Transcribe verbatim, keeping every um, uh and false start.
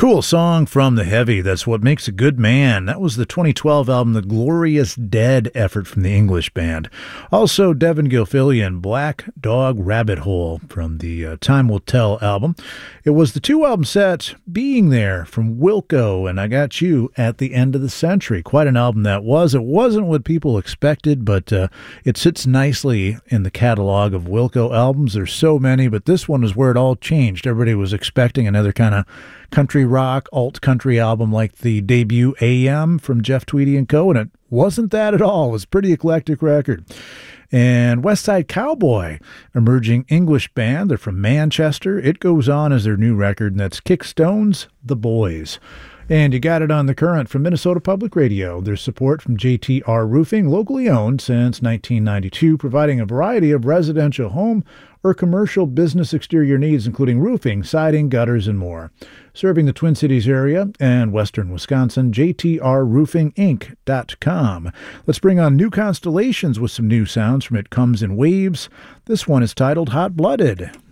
Cool song from The Heavy. That's What Makes a Good Man. That was the twenty twelve album The Glorious Dead effort from the English band. Also, Devin Gilfillian, Black Dog Rabbit Hole from the uh, Time Will Tell album. It was the two-album set, Being There from Wilco and I Got You at the End of the Century. Quite an album that was. It wasn't what people expected, but uh, it sits nicely in the catalog of Wilco albums. There's so many, but this one is where it all changed. Everybody was expecting another kind of country rock, alt country album like the debut A M from Jeff Tweedy and Co., and it wasn't that at all. It was a pretty eclectic record. And West Side Cowboy, emerging English band. They're from Manchester. It goes on as their new record, and that's Kickstones, The Boys. And you got it on The Current from Minnesota Public Radio. There's support from J T R Roofing, locally owned since nineteen ninety-two, providing a variety of residential home or commercial business exterior needs, including roofing, siding, gutters, and more. Serving the Twin Cities area and western Wisconsin, J T R roofing inc dot com. Let's bring on New Constellations with some new sounds from It Comes in Waves. This one is titled Hot Blooded.